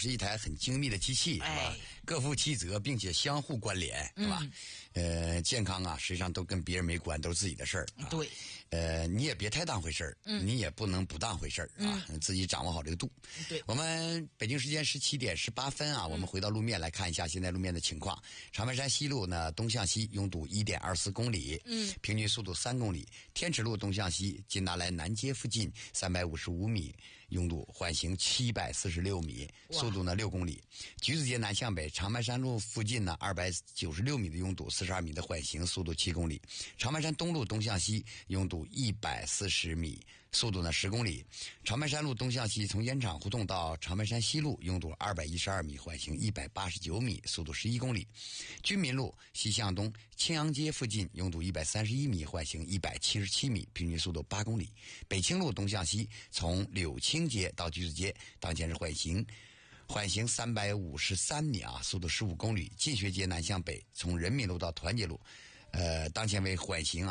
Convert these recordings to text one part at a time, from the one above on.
是一台很精密的机器，是吧？各负其责，并且相互关联，是吧？健康啊，实际上都跟别人没关，都是自己的事儿。 对。 你也别太当回事儿，你也不能不当回事儿啊，自己掌握好这个度。 对。 我们北京时间17点18分啊，我们回到路面来看一下现在路面的情况。长白山西路呢，东向西拥堵1.24公里，平均速度3公里。天池路东向西，金达莱南街附近355米，拥堵缓行746米，速度呢6公里。橘子街南向北，长白山路附近呢296米的拥堵，42米的缓行，速度7公里。长白山东路东向西拥堵140米，速度呢10公里。长白山路东向西，从烟厂胡同到长白山西路拥堵212米，缓行189米，速度11公里。军民路西向东，青阳街附近拥堵131米，缓行177米，平均速度8公里。北青路东向西，从柳青街到橘子街，当前是缓行353米啊，速度15公里。进学街南向北，从人民路到团结路，当前为缓行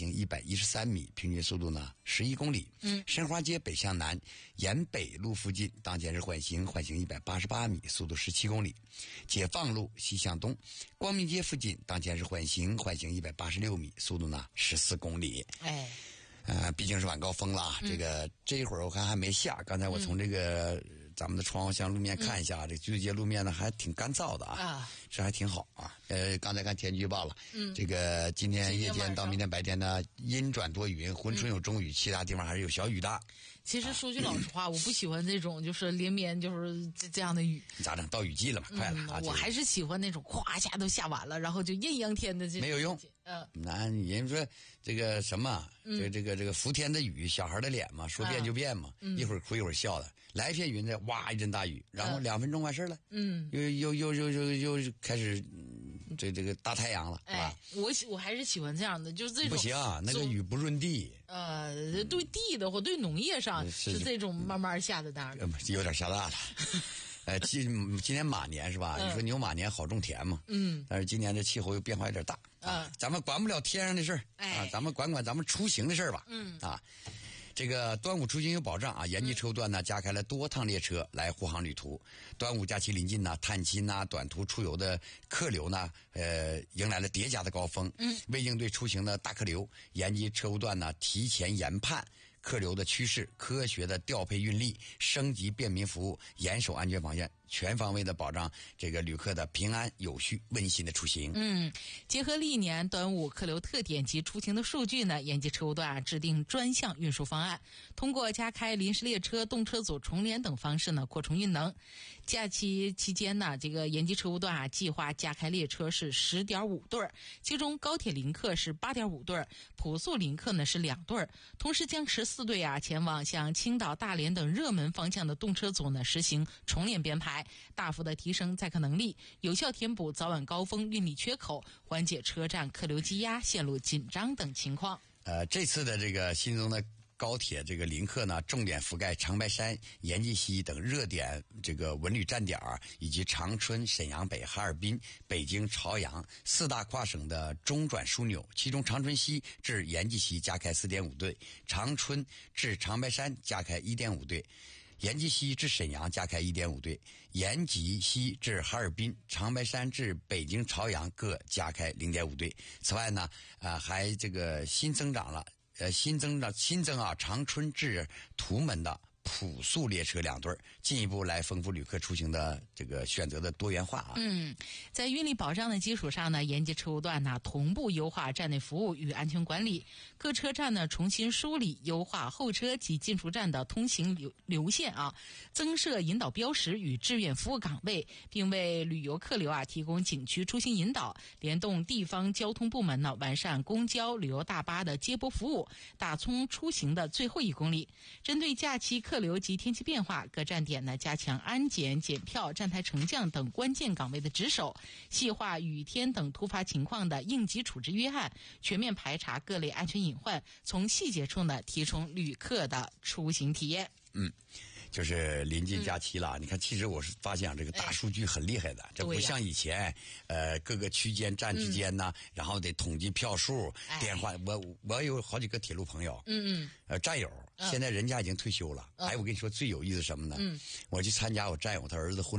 113米，平均速度呢11公里。申花街北向南，沿北路附近，当前是缓行188米，速度17公里。解放路西向东，光明街附近，当前是缓行186米，速度呢14公里。毕竟是晚高峰了，这一会儿我看还没下。刚才我从这个咱们的窗户向路面看一下，这橘子街路面呢还挺干燥的啊，这还挺好啊。刚才看天气预报了，这个今天夜间到明天白天呢阴转多云，珲春有中雨，其他地方还是有小雨的。 其实说句老实话，我不喜欢这种就是连绵就是这样的雨。 咋整？到雨季了嘛，快了啊！ 我还是喜欢那种咵一下都下完了，然后就艳阳天的这种。 没有用。那人说这个什么，这个伏天的雨，小孩的脸嘛，说变就变嘛，一会儿哭一会儿笑的。来一片云的，哇，一阵大雨，然后2分钟完事了。又开始这个大太阳了，是吧？ 我还是喜欢这样的，就是这种。 不行，那个雨不润地。 对地的或对农业上是这种慢慢下的，当然有点下大了。今年马年是吧？你说牛马年好种田嘛？但是今年这气候又变化有点大啊。咱们管不了天上的事儿啊，咱们管咱们出行的事儿吧。这个端午出行有保障啊，延吉车务段呢加开了多趟列车来护航旅途。端午假期临近呢，探亲呐、短途出游的客流呢，迎来了叠加的高峰。为应对出行的大客流，延吉车务段呢提前研判客流的趋势，科学的调配运力，升级便民服务，严守安全防线，全方位的保障这个旅客的平安有序、温馨的出行。 结合历年端午客流特点及出行的数据呢，延吉车务段制定专项运输方案，通过加开临时列车、动车组重联等方式呢，扩充运能。假期期间呢，这个延吉车务段计划加开列车是10.5对，其中高铁临客是8.5对，普速临客呢是2对，同时将14对前往像青岛、大连等热门方向的动车组呢实行重联编排，大幅的提升载客能力，有效填补早晚高峰运力缺口，缓解车站客流积压、线路紧张等情况。 这次的这个新增的高铁这个临客呢，重点覆盖长白山、延吉西等热点这个文旅站点，以及长春、沈阳北、哈尔滨、北京、朝阳4大跨省的中转枢纽。其中长春西至延吉西加开4.5对，长春至长白山加开1.5对，延吉西至沈阳加开1.5对，延吉西至哈尔滨、长白山至北京、朝阳各加开0.5对。此外呢，还这个新增长春至图门的普速列车2对，进一步来丰富旅客出行的这个选择的多元化啊。 在运力保障的基础上呢，延吉车务段呢同步优化站内服务与安全管理，各车站呢重新梳理优化候车及进出站的通行流线增设引导标识与志愿服务岗位，并为旅游客流提供景区出行引导，联动地方交通部门呢完善公交、旅游大巴的接驳服务，打通出行的最后1公里。针对假期客流及天气变化，各站点呢加强安检、检票、站台乘降等关键岗位的值守，细化雨天等突发情况的应急处置约案，全面排查各类安全隐患，从细节处呢提升旅客的出行体验。 就是临近假期了，你看，其实我是发现这个大数据很厉害的，这不像以前，各个区间站之间呢，然后得统计票数、电话。我有好几个铁路朋友，战友，现在人家已经退休了。我跟你说最有意思什么呢？我去参加我战友他儿子婚